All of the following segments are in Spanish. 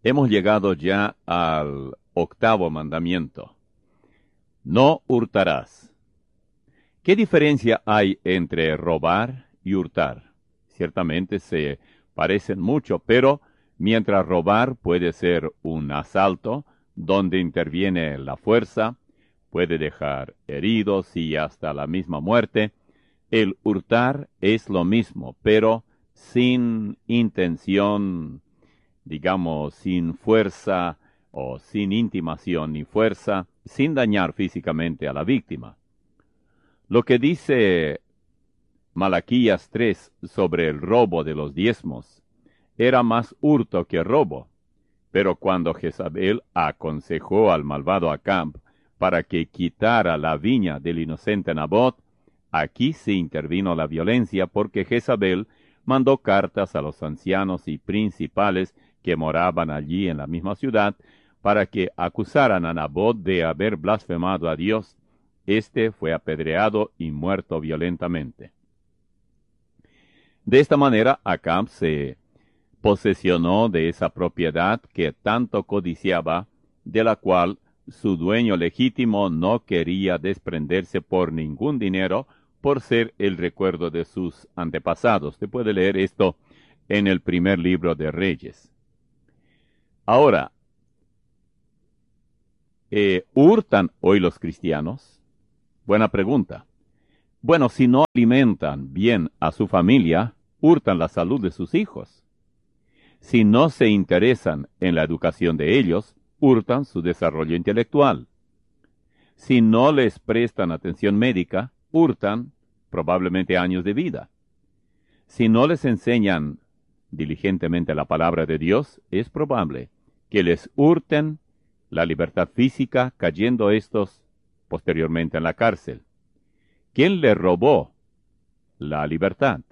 Hemos llegado ya al octavo mandamiento. No hurtarás. ¿Qué diferencia hay entre robar y hurtar? Ciertamente se parecen mucho, pero mientras robar puede ser un asalto donde interviene la fuerza, puede dejar heridos y hasta la misma muerte, el hurtar es lo mismo, pero sin intención, digamos, sin fuerza o sin intimación ni fuerza, sin dañar físicamente a la víctima. Lo que dice Malaquías 3 sobre el robo de los diezmos era más hurto que robo, pero cuando Jezabel aconsejó al malvado Acab para que quitara la viña del inocente Nabot, aquí se intervino la violencia porque Jezabel mandó cartas a los ancianos y principales que moraban allí en la misma ciudad para que acusaran a Nabot de haber blasfemado a Dios. Este fue apedreado y muerto violentamente. De esta manera, Acab se posesionó de esa propiedad que tanto codiciaba, de la cual su dueño legítimo no quería desprenderse por ningún dinero, por ser el recuerdo de sus antepasados. Se puede leer esto en el primer libro de Reyes. Ahora, ¿hurtan hoy los cristianos? Buena pregunta. Bueno, si no alimentan bien a su familia, hurtan la salud de sus hijos. Si no se interesan en la educación de ellos, hurtan su desarrollo intelectual. Si no les prestan atención médica, hurtan probablemente años de vida. Si no les enseñan diligentemente la palabra de Dios, es probable que les hurten la libertad física, cayendo estos posteriormente en la cárcel. ¿Quién les robó la libertad?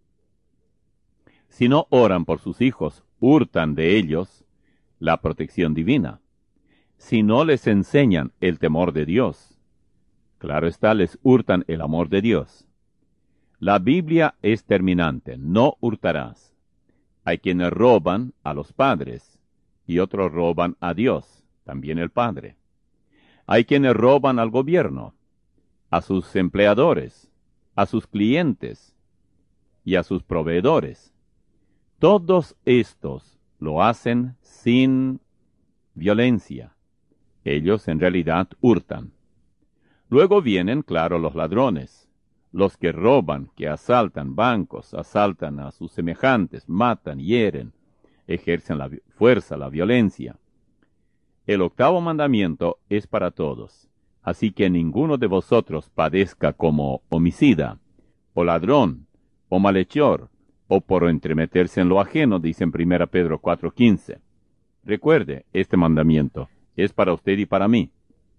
Si no oran por sus hijos, hurtan de ellos la protección divina. Si no les enseñan el temor de Dios, claro está, les hurtan el amor de Dios. La Biblia es terminante, no hurtarás. Hay quienes roban a los padres y otros roban a Dios, también el Padre. Hay quienes roban al gobierno, a sus empleadores, a sus clientes y a sus proveedores. Todos estos lo hacen sin violencia. Ellos en realidad hurtan. Luego vienen, claro, los ladrones, los que roban, que asaltan bancos, asaltan a sus semejantes, matan, hieren, ejercen la fuerza, la violencia. El octavo mandamiento es para todos, así que ninguno de vosotros padezca como homicida, o ladrón, o malhechor, o por entremeterse en lo ajeno, dice en 1 Pedro 4:15. Recuerde, este mandamiento es para usted y para mí.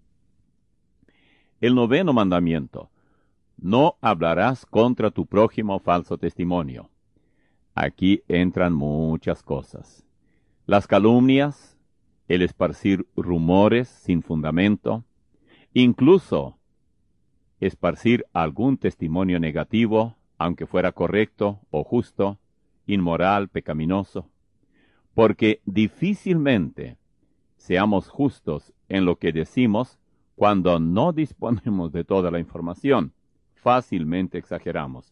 El noveno mandamiento: no hablarás contra tu prójimo falso testimonio. Aquí entran muchas cosas. Las calumnias, el esparcir rumores sin fundamento, incluso esparcir algún testimonio negativo, aunque fuera correcto o justo, inmoral, pecaminoso, porque difícilmente seamos justos en lo que decimos cuando no disponemos de toda la información. Fácilmente exageramos.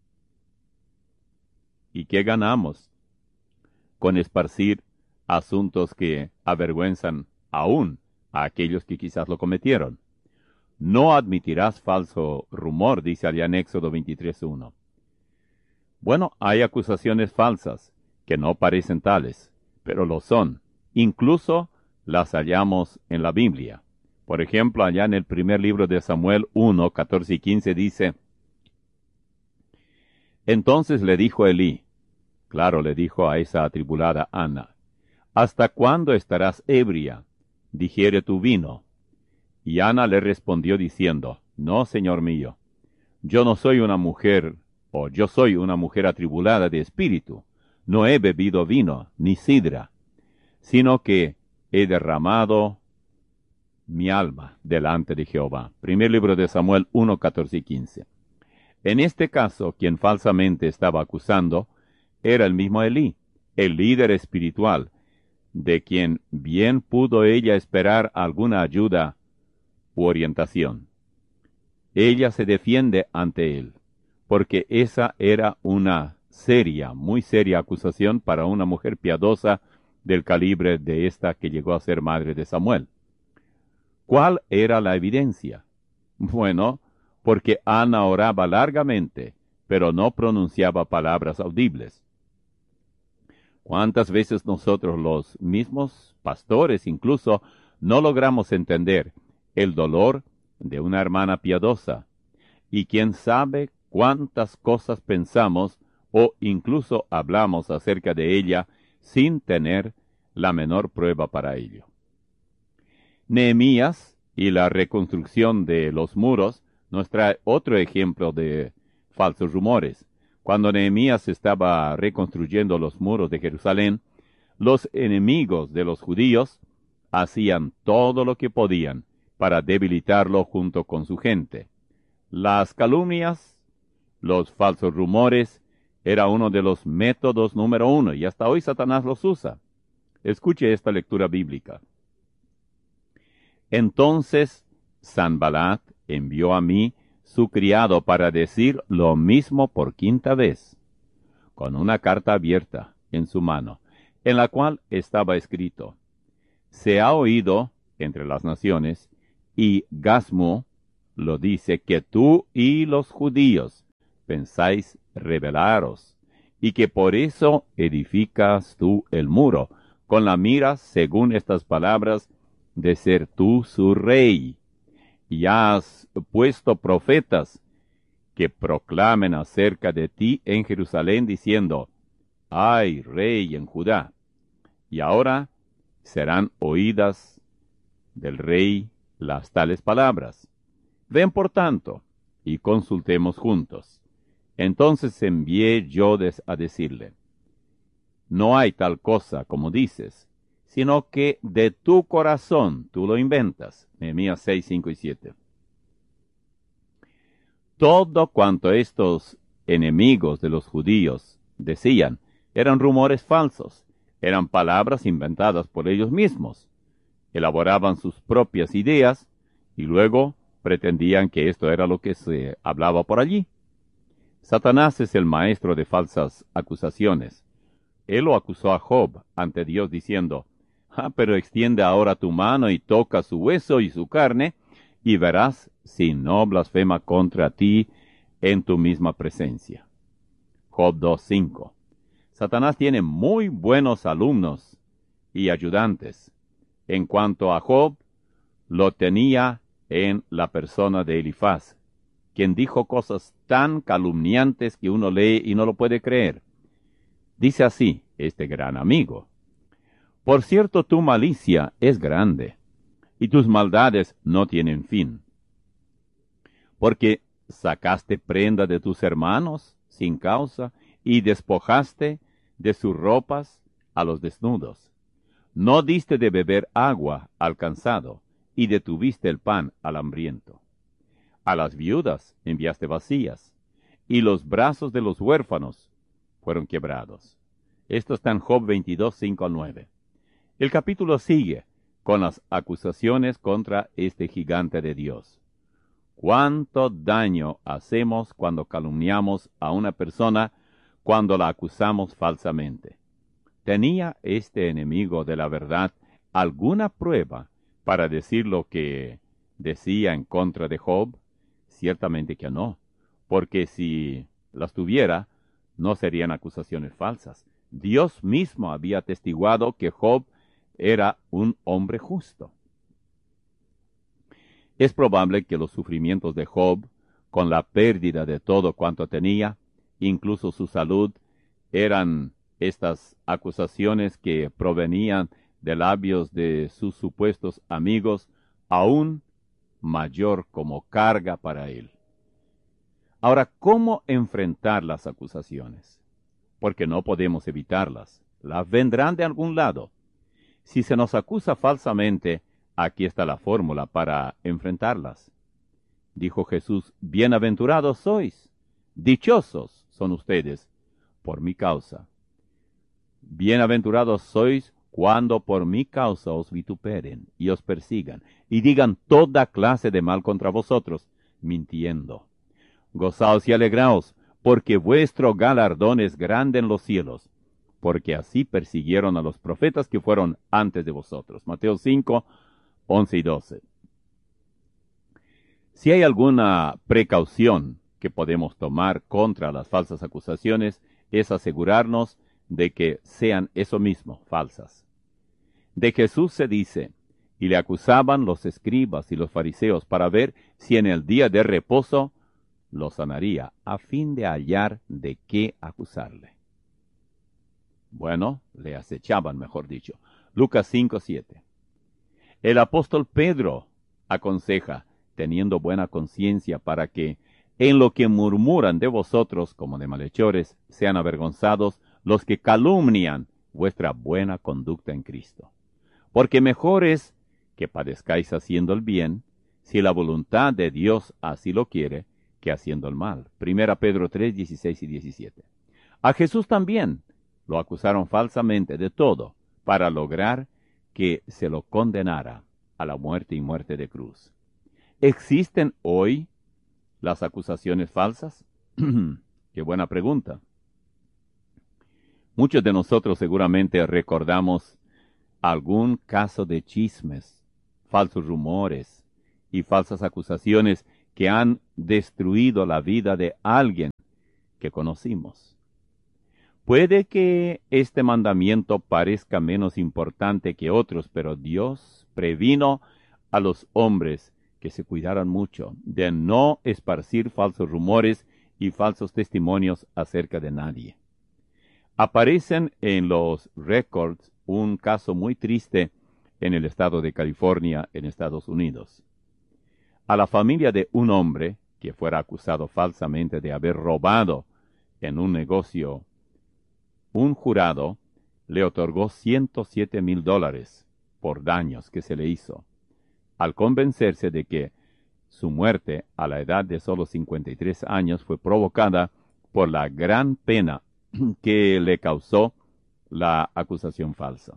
¿Y qué ganamos con esparcir asuntos que avergüenzan aún a aquellos que quizás lo cometieron? No admitirás falso rumor, dice allá en Éxodo 23:1. Bueno, hay acusaciones falsas que no parecen tales, pero lo son. Incluso las hallamos en la Biblia. Por ejemplo, allá en el primer libro de Samuel 1, 14 y 15 dice: entonces le dijo Elí, claro, le dijo a esa atribulada Ana, ¿hasta cuándo estarás ebria? Digiere tu vino. Y Ana le respondió diciendo, no, señor mío, yo no soy una mujer, o yo soy una mujer atribulada de espíritu, no he bebido vino, ni sidra, sino que he derramado mi alma delante de Jehová. Primer libro de Samuel 1, 14 y 15. En este caso, quien falsamente estaba acusando era el mismo Elí, el líder espiritual, de quien bien pudo ella esperar alguna ayuda u orientación. Ella se defiende ante él, porque esa era una seria, muy seria acusación para una mujer piadosa del calibre de esta que llegó a ser madre de Samuel. ¿Cuál era la evidencia? Bueno, porque Ana oraba largamente, pero no pronunciaba palabras audibles. ¿Cuántas veces nosotros, los mismos pastores incluso, no logramos entender el dolor de una hermana piadosa? Y quién sabe cuántas cosas pensamos o incluso hablamos acerca de ella sin tener la menor prueba para ello. Nehemías y la reconstrucción de los muros nos trae otro ejemplo de falsos rumores. Cuando Nehemías estaba reconstruyendo los muros de Jerusalén, los enemigos de los judíos hacían todo lo que podían para debilitarlo junto con su gente. Las calumnias, los falsos rumores, era uno de los métodos número uno, y hasta hoy Satanás los usa. Escuche esta lectura bíblica. Entonces Sanballat envió a mí su criado para decir lo mismo por quinta vez, con una carta abierta en su mano, en la cual estaba escrito: se ha oído entre las naciones, y Gasmu lo dice, que tú y los judíos pensáis rebelaros, y que por eso edificas tú el muro, con la mira, según estas palabras, de ser tú su rey. Y has puesto profetas que proclamen acerca de ti en Jerusalén, diciendo: hay rey en Judá. Y ahora serán oídas del rey las tales palabras. Ven por tanto, y consultemos juntos. Entonces envié yo a decirle: no hay tal cosa como dices, sino que de tu corazón tú lo inventas. Nehemías 6, 5 y 7. Todo cuanto estos enemigos de los judíos decían eran rumores falsos, eran palabras inventadas por ellos mismos. Elaboraban sus propias ideas y luego pretendían que esto era lo que se hablaba por allí. Satanás es el maestro de falsas acusaciones. Él lo acusó a Job ante Dios diciendo: pero extiende ahora tu mano y toca su hueso y su carne, y verás si no blasfema contra ti en tu misma presencia. Job 2:5. Satanás tiene muy buenos alumnos y ayudantes. En cuanto a Job, lo tenía en la persona de Elifaz, quien dijo cosas tan calumniantes que uno lee y no lo puede creer. Dice así este gran amigo: por cierto, tu malicia es grande, y tus maldades no tienen fin. Porque sacaste prenda de tus hermanos sin causa, y despojaste de sus ropas a los desnudos. No diste de beber agua al cansado, y detuviste el pan al hambriento. A las viudas enviaste vacías, y los brazos de los huérfanos fueron quebrados. Esto está en Job 22, 5 al 9. El capítulo sigue con las acusaciones contra este gigante de Dios. ¿Cuánto daño hacemos cuando calumniamos a una persona, cuando la acusamos falsamente? ¿Tenía este enemigo de la verdad alguna prueba para decir lo que decía en contra de Job? Ciertamente que no, porque si las tuviera, no serían acusaciones falsas. Dios mismo había atestiguado que Job era un hombre justo. Es probable que los sufrimientos de Job, con la pérdida de todo cuanto tenía, incluso su salud, eran estas acusaciones que provenían de labios de sus supuestos amigos, aún mayor como carga para él. Ahora, ¿cómo enfrentar las acusaciones? Porque no podemos evitarlas. Las vendrán de algún lado. Si se nos acusa falsamente, aquí está la fórmula para enfrentarlas. Dijo Jesús: bienaventurados sois, dichosos son ustedes por mi causa. Bienaventurados sois cuando por mi causa os vituperen y os persigan, y digan toda clase de mal contra vosotros, mintiendo. Gozaos y alegraos, porque vuestro galardón es grande en los cielos, porque así persiguieron a los profetas que fueron antes de vosotros. Mateo 5, 11 y 12. Si hay alguna precaución que podemos tomar contra las falsas acusaciones, es asegurarnos de que sean eso mismo, falsas. De Jesús se dice, y le acusaban los escribas y los fariseos para ver si en el día de reposo lo sanaría, a fin de hallar de qué acusarle. Bueno, le acechaban, mejor dicho. Lucas 5, 7. El apóstol Pedro aconseja, teniendo buena conciencia, para que en lo que murmuran de vosotros como de malhechores, sean avergonzados los que calumnian vuestra buena conducta en Cristo. Porque mejor es que padezcáis haciendo el bien, si la voluntad de Dios así lo quiere, que haciendo el mal. 1 Pedro 3, 16 y 17. A Jesús también lo acusaron falsamente de todo, para lograr que se lo condenara a la muerte y muerte de cruz. ¿Existen hoy las acusaciones falsas? Qué buena pregunta. Muchos de nosotros seguramente recordamos algún caso de chismes, falsos rumores y falsas acusaciones que han destruido la vida de alguien que conocimos. Puede que este mandamiento parezca menos importante que otros, pero Dios previno a los hombres que se cuidaran mucho de no esparcir falsos rumores y falsos testimonios acerca de nadie. Aparecen en los récords un caso muy triste en el estado de California, en Estados Unidos. A la familia de un hombre que fuera acusado falsamente de haber robado en un negocio, un jurado le otorgó $107,000 por daños que se le hizo, al convencerse de que su muerte a la edad de solo 53 años fue provocada por la gran pena que le causó la acusación falsa.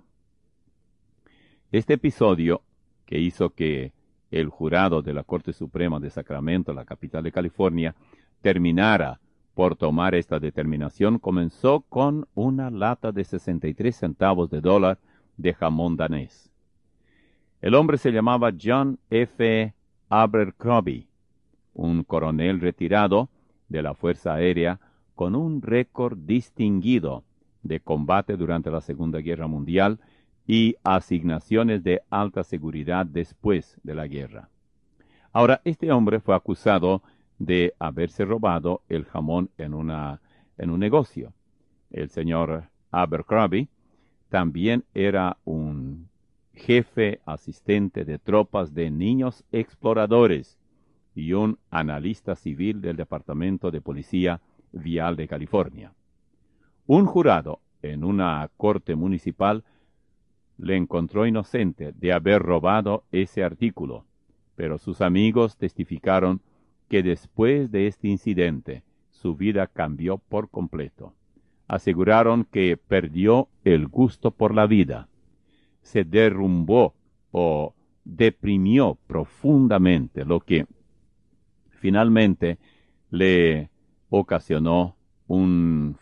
Este episodio, que hizo que el jurado de la Corte Suprema de Sacramento, la capital de California, terminara por tomar esta determinación, comenzó con una lata de 63 centavos de dólar de jamón danés. El hombre se llamaba John F. Abercrombie, un coronel retirado de la Fuerza Aérea con un récord distinguido de combate durante la Segunda Guerra Mundial y asignaciones de alta seguridad después de la guerra. Ahora, este hombre fue acusado de haberse robado el jamón en un negocio. El señor Abercrombie también era un jefe asistente de tropas de niños exploradores y un analista civil del Departamento de Policía Vial de California. Un jurado en una corte municipal le encontró inocente de haber robado ese artículo, pero sus amigos testificaron que después de este incidente su vida cambió por completo. Aseguraron que perdió el gusto por la vida, se derrumbó o deprimió profundamente, lo que finalmente le ocasionó una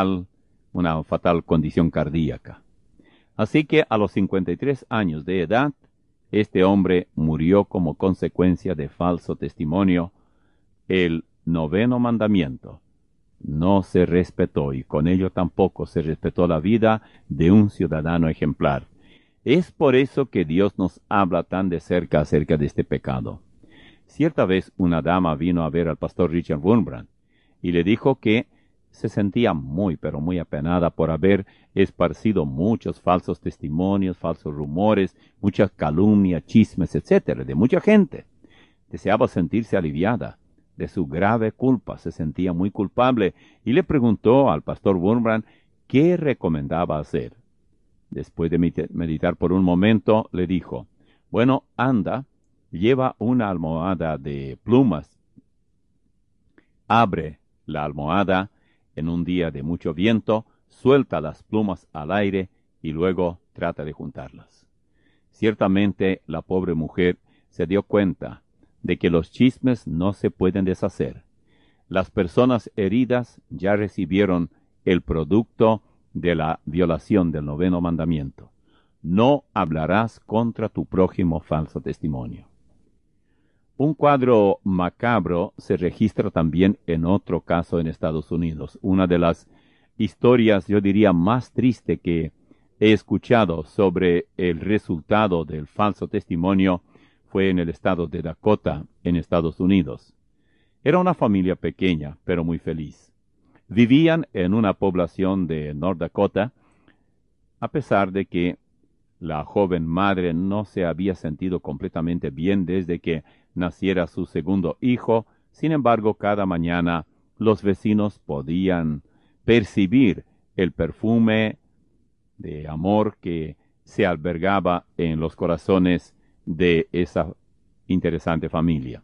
fatal condición cardíaca. Así que a los 53 años de edad, este hombre murió como consecuencia de falso testimonio. El 9º mandamiento no se respetó y con ello tampoco se respetó la vida de un ciudadano ejemplar. Es por eso que Dios nos habla tan de cerca acerca de este pecado. Cierta vez una dama vino a ver al pastor Richard Wurmbrand y le dijo que se sentía muy, pero muy apenada por haber esparcido muchos falsos testimonios, falsos rumores, muchas calumnias, chismes, etcétera, de mucha gente. Deseaba sentirse aliviada de su grave culpa, se sentía muy culpable y le preguntó al pastor Wurmbrand qué recomendaba hacer. Después de meditar por un momento, le dijo, bueno, anda, lleva una almohada de plumas, abre la almohada en un día de mucho viento, suelta las plumas al aire y luego trata de juntarlas. Ciertamente la pobre mujer se dio cuenta de que los chismes no se pueden deshacer. Las personas heridas ya recibieron el producto de la violación del 9º mandamiento. No hablarás contra tu prójimo falso testimonio. Un cuadro macabro se registra también en otro caso en Estados Unidos. Una de las historias, yo diría, más triste que he escuchado sobre el resultado del falso testimonio fue en el estado de Dakota, en Estados Unidos. Era una familia pequeña, pero muy feliz. Vivían en una población de North Dakota, a pesar de que la joven madre no se había sentido completamente bien desde que naciera su segundo hijo. Sin embargo, cada mañana los vecinos podían percibir el perfume de amor que se albergaba en los corazones de esa interesante familia.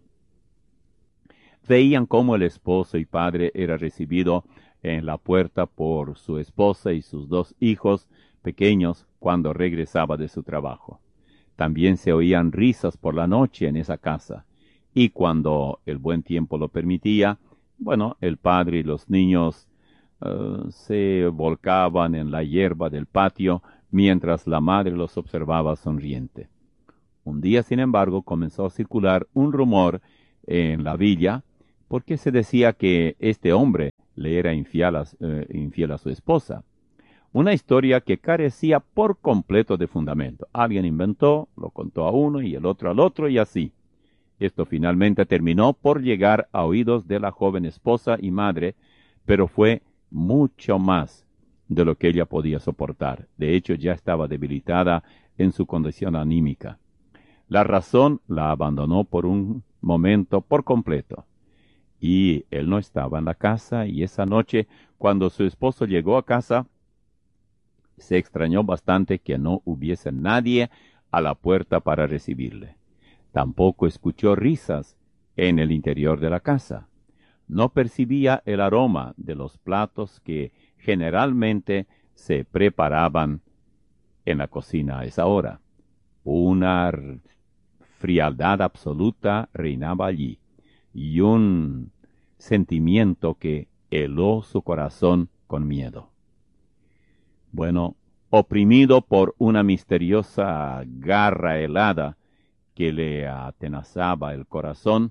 Veían cómo el esposo y padre era recibido en la puerta por su esposa y sus 2 hijos pequeños cuando regresaba de su trabajo. También se oían risas por la noche en esa casa, y cuando el buen tiempo lo permitía, bueno, el padre y los niños se volcaban en la hierba del patio mientras la madre los observaba sonriente. Un día, sin embargo, comenzó a circular un rumor en la villa porque se decía que este hombre le era infiel a su esposa. Una historia que carecía por completo de fundamento. Alguien inventó, lo contó a uno y el otro al otro y así. Esto finalmente terminó por llegar a oídos de la joven esposa y madre, pero fue mucho más de lo que ella podía soportar. De hecho, ya estaba debilitada en su condición anímica. La razón la abandonó por un momento por completo. Y él no estaba en la casa, y esa noche, cuando su esposo llegó a casa, se extrañó bastante que no hubiese nadie a la puerta para recibirle. Tampoco escuchó risas en el interior de la casa. No percibía el aroma de los platos que generalmente se preparaban en la cocina a esa hora. Una frialdad absoluta reinaba allí, y un sentimiento que heló su corazón con miedo. Bueno, oprimido por una misteriosa garra helada que le atenazaba el corazón,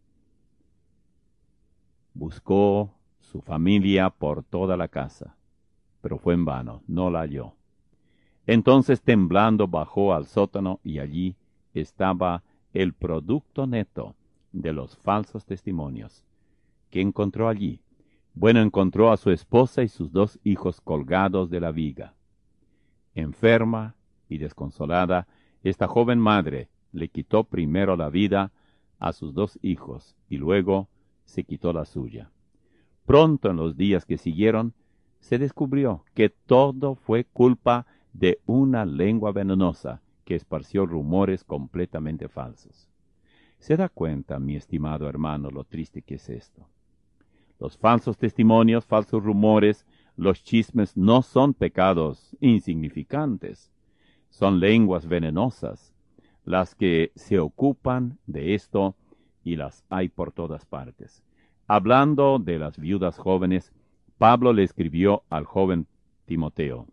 buscó su familia por toda la casa, pero fue en vano, no la halló. Entonces, temblando, bajó al sótano y allí estaba el producto neto de los falsos testimonios. ¿Qué encontró allí? Bueno, encontró a su esposa y sus 2 hijos colgados de la viga. Enferma y desconsolada, esta joven madre le quitó primero la vida a sus 2 hijos y luego se quitó la suya. Pronto, en los días que siguieron, se descubrió que todo fue culpa de una lengua venenosa que esparció rumores completamente falsos. ¿Se da cuenta, mi estimado hermano, lo triste que es esto? Los falsos testimonios, falsos rumores, los chismes no son pecados insignificantes, son lenguas venenosas las que se ocupan de esto, y las hay por todas partes. Hablando de las viudas jóvenes, Pablo le escribió al joven Timoteo,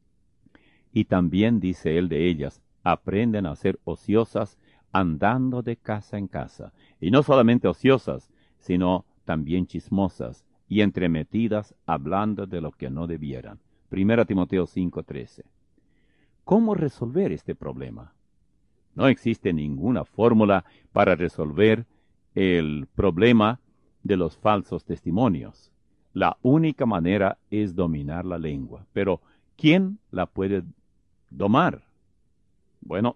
y también dice él de ellas: aprenden a ser ociosas andando de casa en casa, y no solamente ociosas, sino también chismosas y entremetidas hablando de lo que no debieran. 1 Timoteo 5:13. ¿Cómo resolver este problema? No existe ninguna fórmula para resolver el problema de los falsos testimonios. La única manera es dominar la lengua. Pero, ¿quién la puede domar? Bueno,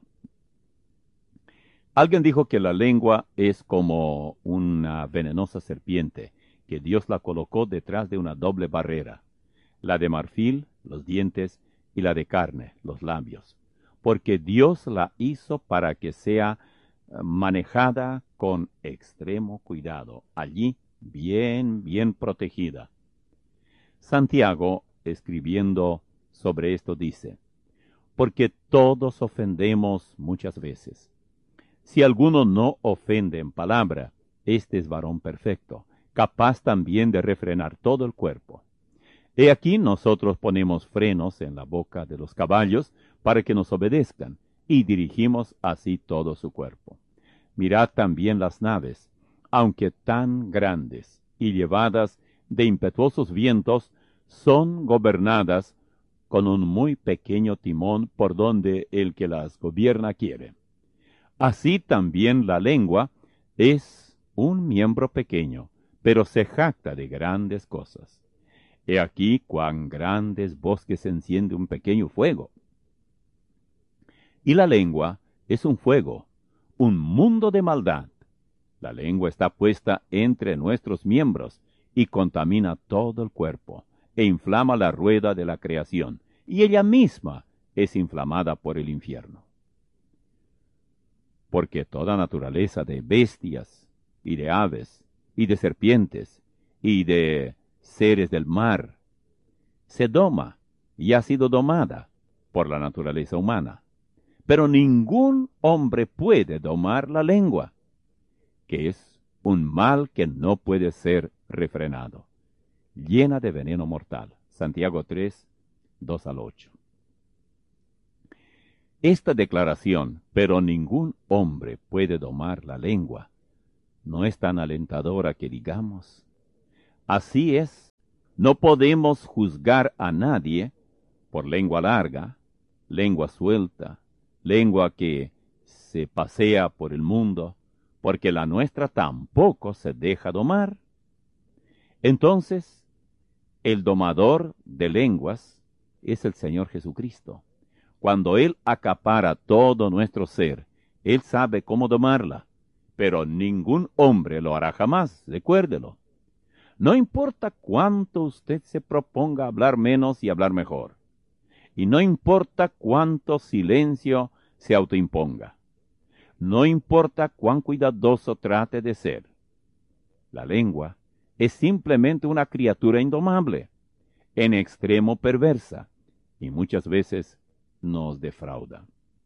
alguien dijo que la lengua es como una venenosa serpiente, que Dios la colocó detrás de una doble barrera, la de marfil, los dientes, y la de carne, los labios, porque Dios la hizo para que sea manejada con extremo cuidado, allí bien protegida. Santiago, escribiendo sobre esto, dice: porque todos ofendemos muchas veces. Si alguno no ofende en palabra, este es varón perfecto, capaz también de refrenar todo el cuerpo. He aquí nosotros ponemos frenos en la boca de los caballos para que nos obedezcan, y dirigimos así todo su cuerpo. Mirad también las naves, aunque tan grandes y llevadas de impetuosos vientos, son gobernadas con un muy pequeño timón por donde el que las gobierna quiere. Así también la lengua es un miembro pequeño, pero se jacta de grandes cosas. He aquí cuán grandes bosques enciende un pequeño fuego. Y la lengua es un fuego, un mundo de maldad. La lengua está puesta entre nuestros miembros y contamina todo el cuerpo, e inflama la rueda de la creación, y ella misma es inflamada por el infierno. Porque toda naturaleza de bestias, y de aves, y de serpientes, y de seres del mar, se doma y ha sido domada por la naturaleza humana. Pero ningún hombre puede domar la lengua, que es un mal que no puede ser refrenado, llena de veneno mortal. Santiago 3, 2 al 8. Esta declaración, pero ningún hombre puede domar la lengua, no es tan alentadora que digamos. Así es, no podemos juzgar a nadie por lengua larga, lengua suelta, lengua que se pasea por el mundo, porque la nuestra tampoco se deja domar. Entonces, el domador de lenguas es el Señor Jesucristo. Cuando Él acapara todo nuestro ser, Él sabe cómo domarla, pero ningún hombre lo hará jamás, recuérdelo. No importa cuánto usted se proponga hablar menos y hablar mejor, y no importa cuánto silencio se autoimponga, no importa cuán cuidadoso trate de ser. La lengua es simplemente una criatura indomable, en extremo perversa, y muchas veces nos defrauda.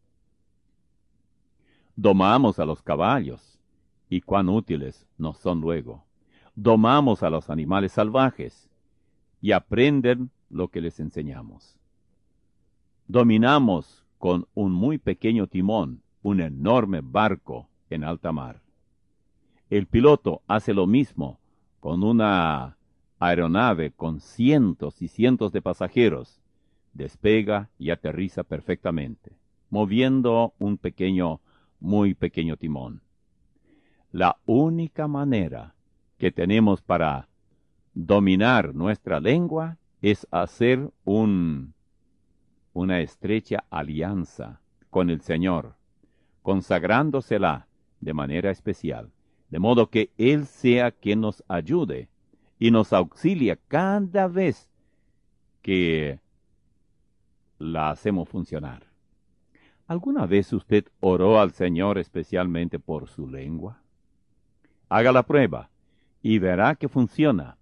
Domamos a los caballos, y cuán útiles nos son luego. Domamos a los animales salvajes, y aprenden lo que les enseñamos. Dominamos con un muy pequeño timón un enorme barco en alta mar. El piloto hace lo mismo con una aeronave con cientos y cientos de pasajeros. Despega y aterriza perfectamente, moviendo un muy pequeño timón. La única manera que tenemos para dominar nuestra lengua es hacer una estrecha alianza con el Señor, consagrándosela de manera especial, de modo que Él sea quien nos ayude y nos auxilia cada vez que la hacemos funcionar. ¿Alguna vez usted oró al Señor especialmente por su lengua? Haga la prueba y verá que funciona.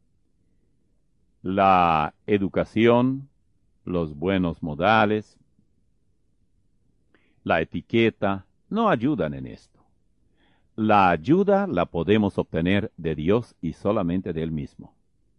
La educación, los buenos modales, la etiqueta no ayudan en esto. La ayuda la podemos obtener de Dios y solamente de Él mismo.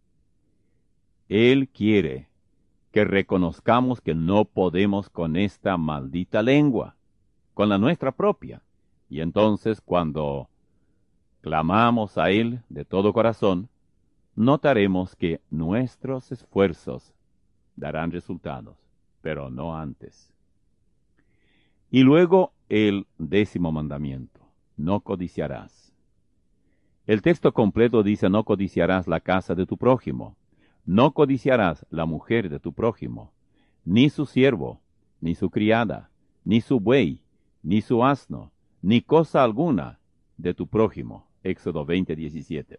Él quiere que reconozcamos que no podemos con esta maldita lengua, con la nuestra propia. Y entonces cuando clamamos a Él de todo corazón, notaremos que nuestros esfuerzos darán resultados, pero no antes. Y luego el 10º mandamiento, no codiciarás. El texto completo dice, no codiciarás la casa de tu prójimo, no codiciarás la mujer de tu prójimo, ni su siervo, ni su criada, ni su buey, ni su asno, ni cosa alguna de tu prójimo. Éxodo 20:17.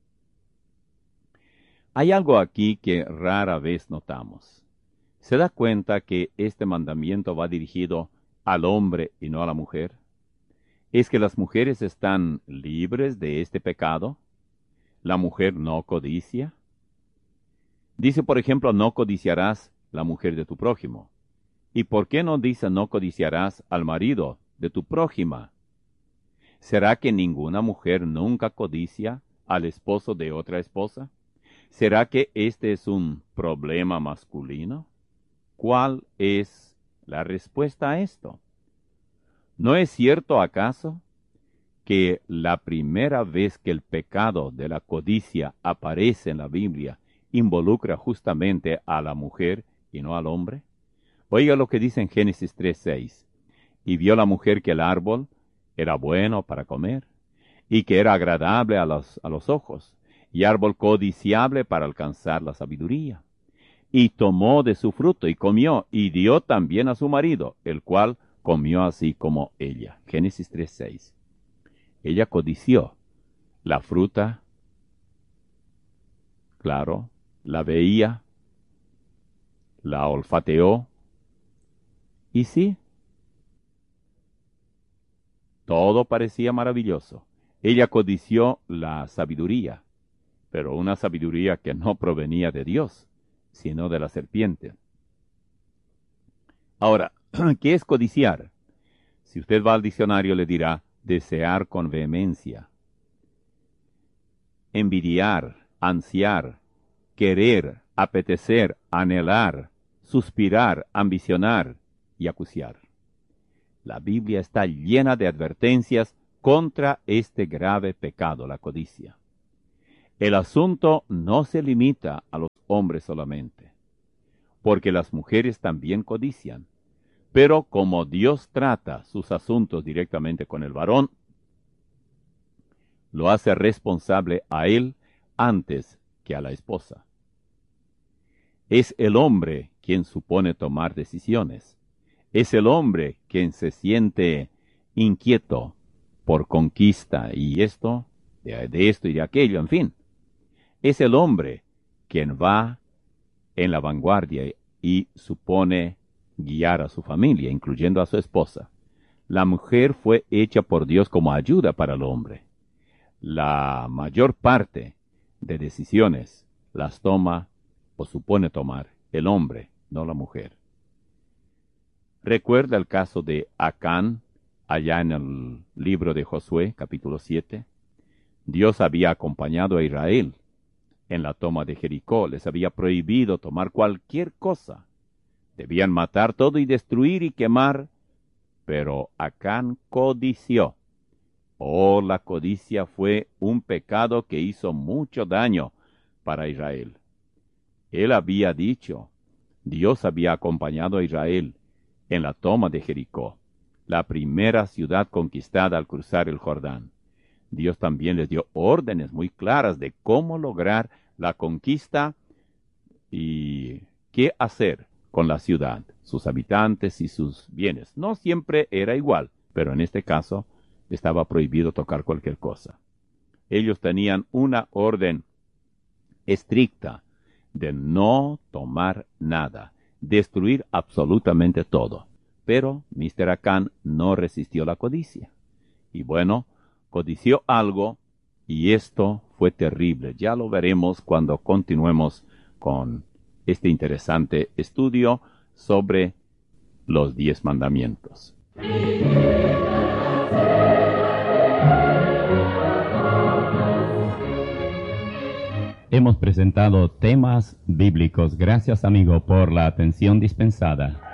Hay algo aquí que rara vez notamos. ¿Se da cuenta que este mandamiento va dirigido al hombre y no a la mujer? ¿Es que las mujeres están libres de este pecado? ¿La mujer no codicia? Dice, por ejemplo, no codiciarás la mujer de tu prójimo. ¿Y por qué no dice no codiciarás al marido de tu prójima? ¿Será que ninguna mujer nunca codicia al esposo de otra esposa? ¿Será que este es un problema masculino? ¿Cuál es la respuesta a esto? ¿No es cierto acaso que la primera vez que el pecado de la codicia aparece en la Biblia involucra justamente a la mujer y no al hombre? Oiga lo que dice en Génesis 3:6. Y vio la mujer que el árbol era bueno para comer, y que era agradable a los ojos, y árbol codiciable para alcanzar la sabiduría. Y tomó de su fruto y comió, y dio también a su marido, el cual comió así como ella. Génesis 3:6. Ella codició la fruta, claro, la veía, la olfateó, y sí, todo parecía maravilloso. Ella codició la sabiduría, pero una sabiduría que no provenía de Dios, sino de la serpiente. Ahora, ¿qué es codiciar? Si usted va al diccionario le dirá desear con vehemencia, envidiar, ansiar, querer, apetecer, anhelar, suspirar, ambicionar y acuciar. La Biblia está llena de advertencias contra este grave pecado, la codicia. El asunto no se limita a los hombres solamente, porque las mujeres también codician. Pero como Dios trata sus asuntos directamente con el varón, lo hace responsable a él antes que a la esposa. Es el hombre quien supone tomar decisiones. Es el hombre quien se siente inquieto por conquista y esto, de esto y de aquello, en fin. Es el hombre quien va en la vanguardia y supone guiar a su familia, incluyendo a su esposa. La mujer fue hecha por Dios como ayuda para el hombre. La mayor parte de decisiones las toma o supone tomar el hombre, no la mujer. ¿Recuerda el caso de Acán allá en el libro de Josué, capítulo 7? Dios había acompañado a Israel en la toma de Jericó, les había prohibido tomar cualquier cosa. Debían matar todo y destruir y quemar, pero Acán codició. Oh, la codicia fue un pecado que hizo mucho daño para Israel. Él había dicho, Dios había acompañado a Israel en la toma de Jericó, la primera ciudad conquistada al cruzar el Jordán. Dios también les dio órdenes muy claras de cómo lograr la conquista y qué hacer con la ciudad, sus habitantes y sus bienes. No siempre era igual, pero en este caso estaba prohibido tocar cualquier cosa. Ellos tenían una orden estricta de no tomar nada, destruir absolutamente todo. Pero Mr. Acán no resistió la codicia. Y bueno, codició algo y esto fue terrible. Ya lo veremos cuando continuemos con este interesante estudio sobre los 10 mandamientos. Hemos presentado temas bíblicos. Gracias, amigo, por la atención dispensada.